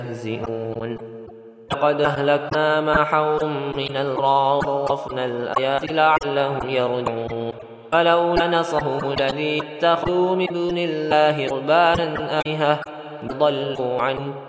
يستهزئون لقد أهلكنا ما حولهم من القرى وصرفنا الآيات لعلهم يرجعون فلولا نصرهم الذين اتخذوا من دون الله قربانا آلهة ضلوا عنه